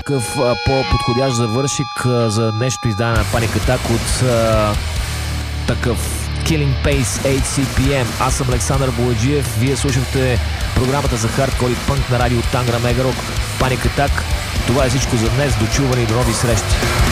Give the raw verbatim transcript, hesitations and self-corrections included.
Какъв по-подходящ завършик за нещо издание на Panic Attack от а, такъв Killing Pace ейч си пи ем. Аз съм Александър Бояджиев. Вие слушахте програмата за хардкор и пънк на радио Тангра Мегарок. Panic Attack. Това е всичко за днес. Дочуване и до нови срещи.